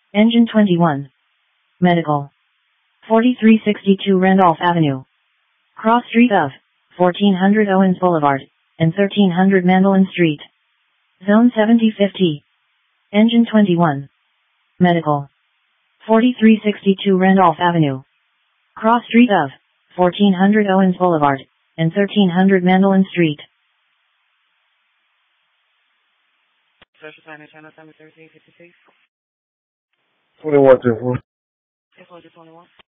Engine 21. Medical. 4362 Randolph Avenue. Cross street of 1400 Owens Boulevard and 1300 Mandolin Street. Zone 7050. Engine 21. Medical. 4362 Randolph Avenue. Cross street of 1400 Owens Boulevard and 1300 Mandolin Street. Social time and channel time is 1356. 21 to 4. 21.